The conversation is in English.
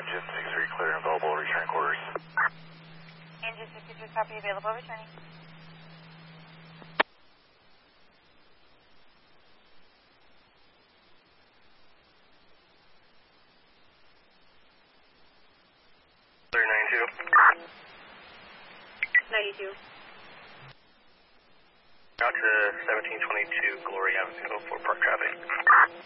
Engine 63 clear and available, return quarters. Engine 63 copy, available, returning. Clear 92. 92. Out to 1722 Glory Avenue for park traffic.